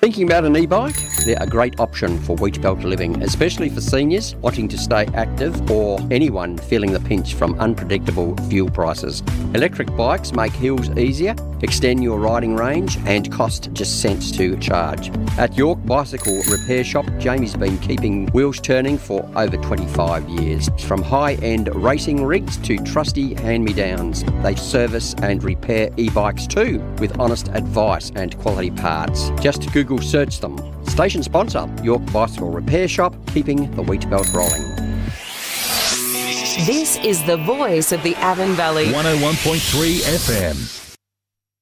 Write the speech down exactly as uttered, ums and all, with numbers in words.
Thinking about an e-bike? They're a great option for wheat belt living, especially for seniors wanting to stay active or anyone feeling the pinch from unpredictable fuel prices. Electric bikes make hills easier, extend your riding range and cost just cents to charge. At York Bicycle Repair Shop, Jamie's been keeping wheels turning for over twenty-five years. From high-end racing rigs to trusty hand-me-downs, they service and repair e-bikes too, with honest advice and quality parts. Just Google search them. Station sponsor, York Bicycle Repair Shop, keeping the wheat belt rolling. This is the voice of the Avon Valley. one oh one point three F M.